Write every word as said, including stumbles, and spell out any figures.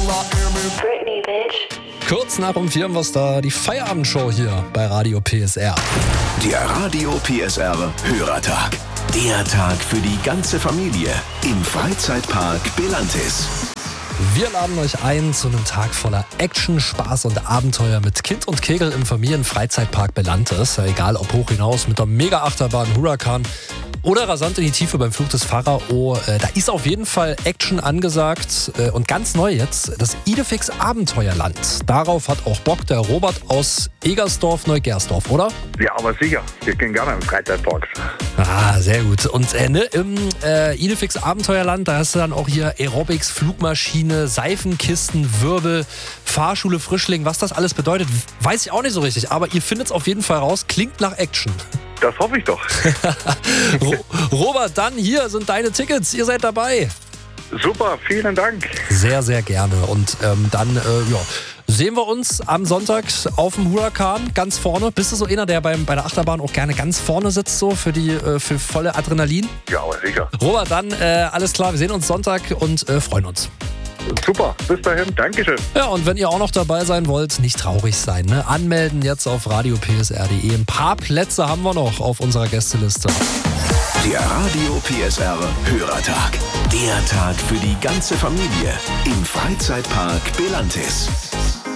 Britney, bitch. Kurz nach um vier haben wir da die Feierabendshow hier bei Radio P S R. Der Radio P S R Hörertag. Der Tag für die ganze Familie im Freizeitpark Belantis. Wir laden euch ein zu einem Tag voller Action, Spaß und Abenteuer mit Kind und Kegel im Familienfreizeitpark Belantis. Ja, egal ob hoch hinaus mit der Mega-Achterbahn Huracan oder rasant in die Tiefe beim Flug des Pharao. Äh, da ist auf jeden Fall Action angesagt. Äh, und ganz neu jetzt, das Idefix Abenteuerland. Darauf hat auch Bock der Robert aus Egersdorf-Neugersdorf, oder? Ja, aber sicher. Wir gehen gerne im Freizeitpark. Ah, sehr gut. Und äh, ne, im äh, Idefix Abenteuerland, da hast du dann auch hier Aerobics, Flugmaschine, Seifenkisten, Wirbel, Fahrschule, Frischling. Was das alles bedeutet, weiß ich auch nicht so richtig. Aber ihr findet es auf jeden Fall raus. Klingt nach Action. Das hoffe ich doch. Ro- Robert, dann hier sind deine Tickets. Ihr seid dabei. Super, vielen Dank. Sehr, sehr gerne. Und ähm, dann äh, ja, sehen wir uns am Sonntag auf dem Huracan ganz vorne. Bist du so einer, der beim, bei der Achterbahn auch gerne ganz vorne sitzt, so für die äh, für volle Adrenalin? Ja, aber sicher. Robert, dann äh, alles klar. Wir sehen uns Sonntag und äh, freuen uns. Super, bis dahin. Dankeschön. Ja, und wenn ihr auch noch dabei sein wollt, nicht traurig sein. Ne? Anmelden jetzt auf radio p s r punkt d e. Ein paar Plätze haben wir noch auf unserer Gästeliste. Der Radio P S R Hörertag. Der Tag für die ganze Familie im Freizeitpark Belantis.